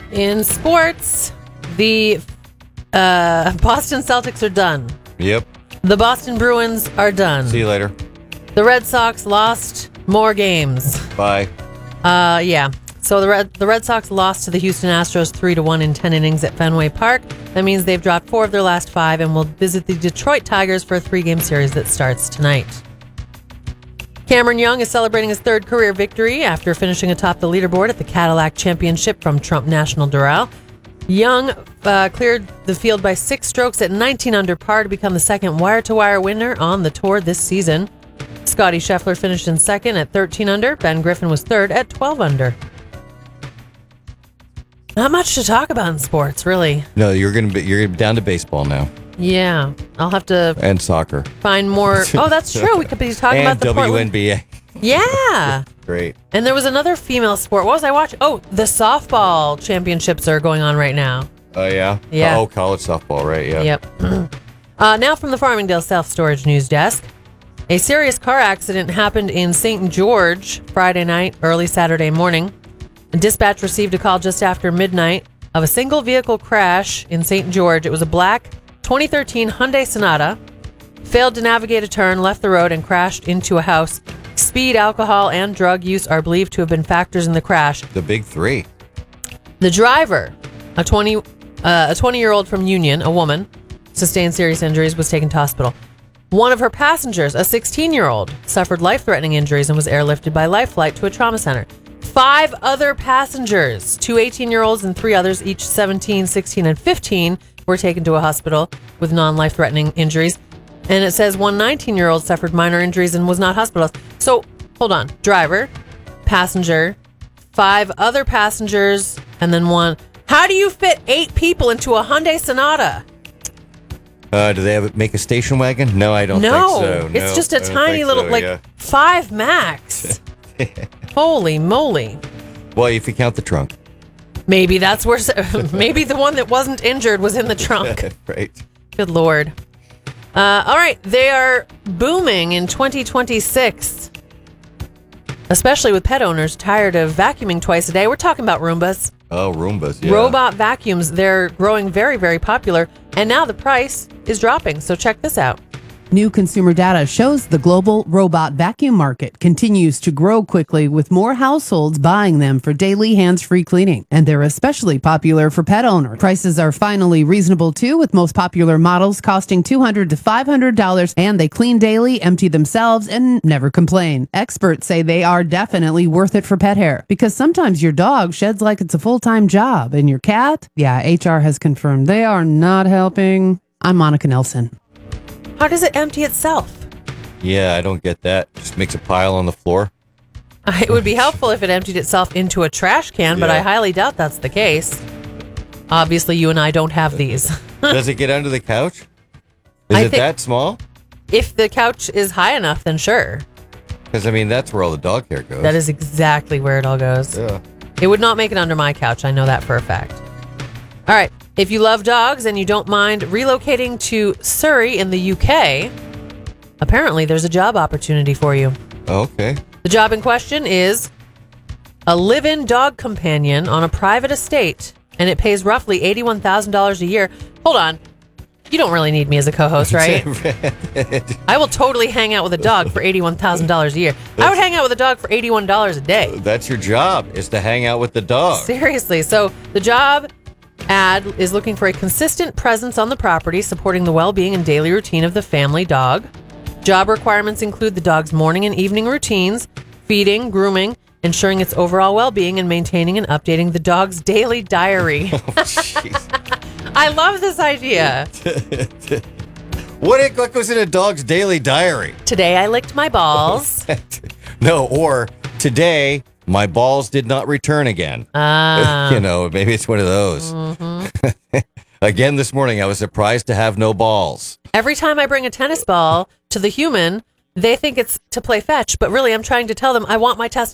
In sports, the Boston Celtics are done. Yep. The Boston Bruins are done. See you later. The Red Sox lost more games. Bye. Yeah. So the Red Sox lost to the Houston Astros 3-1 in 10 innings at Fenway Park. That means they've dropped 4 of their last 5 and will visit the Detroit Tigers for a 3-game series that starts tonight. Cameron Young is celebrating his 3rd career victory after finishing atop the leaderboard at the Cadillac Championship from Trump National Doral. Young cleared the field by 6 strokes at 19 under par to become the 2nd wire-to-wire winner on the tour this season. Scotty Scheffler finished in 2nd at 13 under. Ben Griffin was 3rd at 12 under. Not much to talk about in sports, really. No, you're down to baseball now. Yeah, I'll have to and soccer. Find more. Oh, that's true. We could be talking about the WNBA. Yeah. Great. And there was another female sport. What was I watching? Oh, the softball championships are going on right now. Oh, yeah? Yeah. Oh, college softball, right? Yeah. Yep. Now from the Farmingdale Self-Storage News Desk. A serious car accident happened in St. George Friday night, early Saturday morning. Dispatch received a call just after midnight of a single vehicle crash in St. George. It was a black 2013 Hyundai Sonata. Failed to navigate a turn, left the road, and crashed into a house. Speed, alcohol, and drug use are believed to have been factors in the crash. The big 3. The driver, a 20-year-old from Union, a woman, sustained serious injuries, was taken to hospital. One of her passengers, a 16-year-old, suffered life-threatening injuries and was airlifted by Life Flight to a trauma center. 5 other passengers, 2 18-year-olds and 3 others, each 17, 16, and 15, were taken to a hospital with non-life-threatening injuries. And it says one 19-year-old suffered minor injuries and was not hospitalized. So, hold on. Driver, passenger, 5 other passengers, and then 1. How do you fit 8 people into a Hyundai Sonata? Do they make a station wagon? No, I don't think so. No, it's just a tiny little, 5 max. Holy moly. Well, if you count the trunk. Maybe that's where, maybe the one that wasn't injured was in the trunk. Right. Good Lord. All right. They are booming in 2026, especially with pet owners tired of vacuuming twice a day. We're talking about Roombas. Oh, Roombas, yeah. Robot vacuums. They're growing very, very popular. And now the price is dropping. So check this out. New consumer data shows the global robot vacuum market continues to grow quickly, with more households buying them for daily hands-free cleaning. And they're especially popular for pet owners. Prices are finally reasonable too, with most popular models costing $200 to $500, and they clean daily, empty themselves, and never complain. Experts say they are definitely worth it for pet hair, because sometimes your dog sheds like it's a full-time job, and your cat, yeah, HR has confirmed they are not helping. I'm Monica Nelson. How does it empty itself? Yeah, I don't get that. Just makes a pile on the floor. It would be helpful if it emptied itself into a trash can, but I highly doubt that's the case. Obviously, you and I don't have these. Does it get under the couch? Is it that small? If the couch is high enough, then sure. Because, I mean, that's where all the dog hair goes. That is exactly where it all goes. Yeah. It would not make it under my couch. I know that for a fact. All right. If you love dogs and you don't mind relocating to Surrey in the UK, apparently there's a job opportunity for you. Okay. The job in question is a live-in dog companion on a private estate, and it pays roughly $81,000 a year. Hold on. You don't really need me as a co-host, right? I will totally hang out with a dog for $81,000 a year. I would hang out with a dog for $81 a day. That's your job, is to hang out with the dog. Seriously. So the job ad is looking for a consistent presence on the property, supporting the well-being and daily routine of the family dog. Job requirements include the dog's morning and evening routines, feeding, grooming, ensuring its overall well-being, and maintaining and updating the dog's daily diary. Oh, jeez. I love this idea. What goes in a dog's daily diary? Today I licked my balls. No, or today my balls did not return again. Maybe it's one of those. Mm-hmm. Again this morning, I was surprised to have no balls. Every time I bring a tennis ball to the human, they think it's to play fetch, but really I'm trying to tell them I want my testicles